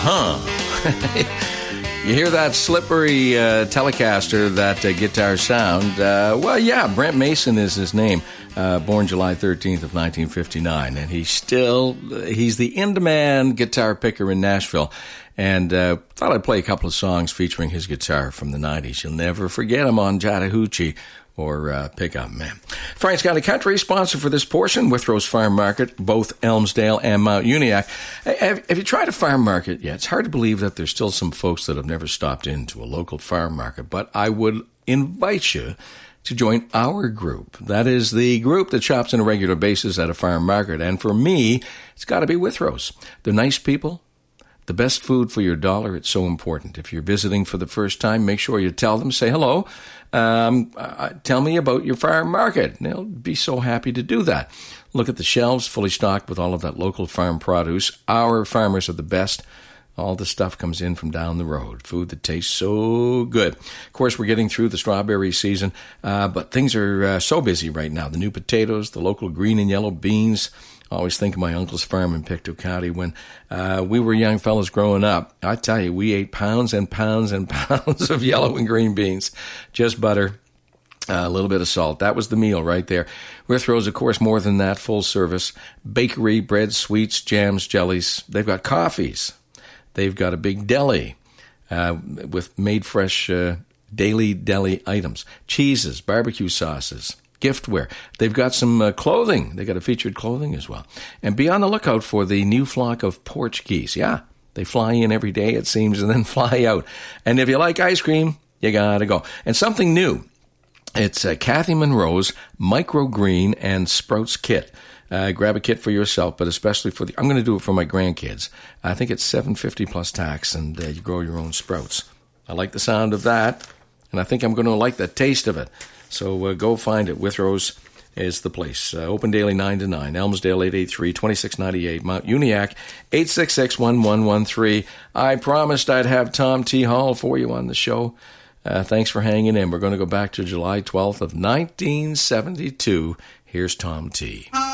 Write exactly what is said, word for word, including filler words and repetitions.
Huh. You hear that slippery uh, Telecaster, that uh, guitar sound? Uh, well, yeah, Brent Mason is his name. Uh, born July thirteenth of nineteen fifty-nine, and he's still, he's the in-demand guitar picker in Nashville. And uh, thought I'd play a couple of songs featuring his guitar from the nineties. You'll never forget him on Chattahoochee or uh, Pickup Man. Franks County Country, sponsor for this portion, Withrows Farm Market, both Elmsdale and Mount Uniacke. Have, have you tried a farm market yet? It's hard to believe that there's still some folks that have never stopped into a local farm market, but I would invite you to join our group. That is the group that shops on a regular basis at a farm market. And for me, it's got to be Withrows. They're nice people. The best food for your dollar, it's so important. If you're visiting for the first time, make sure you tell them, say hello. Um, uh, tell me about your farm market. They'll be so happy to do that. Look at the shelves, fully stocked with all of that local farm produce. Our farmers are the best. All the stuff comes in from down the road. Food that tastes so good. Of course, we're getting through the strawberry season, uh, but things are uh, so busy right now. The new potatoes, the local green and yellow beans. I always think of my uncle's farm in Pictou County when uh, we were young fellas growing up. I tell you, we ate pounds and pounds and pounds of yellow and green beans. Just butter, uh, a little bit of salt. That was the meal right there. Withrows, of course, more than that, full service. Bakery, bread, sweets, jams, jellies. They've got coffees. They've got a big deli uh, with made fresh uh, daily deli items. Cheeses, barbecue sauces. Giftware. They've got some uh, clothing. They've got a featured clothing as well. And be on the lookout for the new flock of porch geese. Yeah, they fly in every day, it seems, and then fly out. And if you like ice cream, you gotta go. And something new. It's uh, Kathy Monroe's Microgreen and Sprouts Kit. Uh, grab a kit for yourself, but especially for the, I'm going to do it for my grandkids. I think it's seven dollars and fifty cents plus tax, and uh, you grow your own sprouts. I like the sound of that, and I think I'm going to like the taste of it. So uh, go find it. Withrows is the place. Uh, open daily nine to nine. Elmsdale eight eight three, two six nine eight. Mount Uniacke eight six six, one one one three. I promised I'd have Tom T. Hall for you on the show. Uh, thanks for hanging in. We're going to go back to July twelfth of nineteen seventy-two. Here's Tom T.